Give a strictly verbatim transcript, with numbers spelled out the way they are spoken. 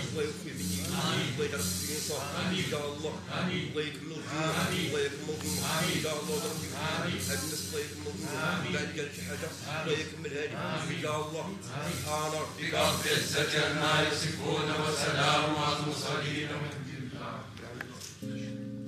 الله يوفي بني الله يجعل في الانصاف يا الله الله يكمل الله يكمل يا الله ربي هاد الناس الله يكمل بعد قال شي حاجه الله يكملها لي يا الله سبحان ربك رب العزه عما يصفون وسلام على المرسلين والحمد لله.